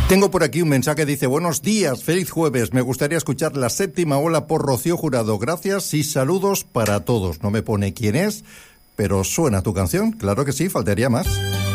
Tengo por aquí un mensaje que dice: buenos días, feliz jueves, me gustaría escuchar La Séptima Ola por Rocío Jurado, gracias y saludos para todos. No me pone quién es, pero suena tu canción, claro que sí, faltaría más.